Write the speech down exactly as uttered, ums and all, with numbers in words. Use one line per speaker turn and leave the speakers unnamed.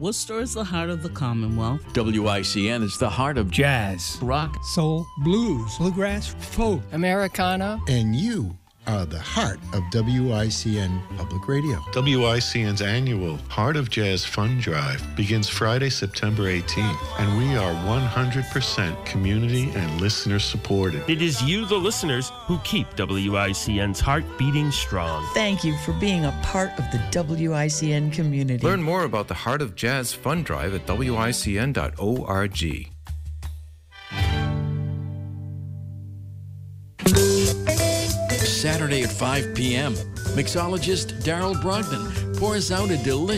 Worcester is the heart of the Commonwealth.
W I C N is the heart of
jazz,
rock,
soul, blues, bluegrass, folk,
Americana.
And you are the heart of W I C N Public Radio.
W I C N's annual Heart of Jazz Fund Drive begins Friday, September eighteenth, and we are one hundred percent community and listener supported.
It is you, the listeners, who keep W I C N's heart beating strong.
Thank you for being a part of the W I C N community.
Learn more about the Heart of Jazz Fund Drive at W I C N dot org.
Saturday at five p.m., mixologist Daryl Brogdon pours out a delicious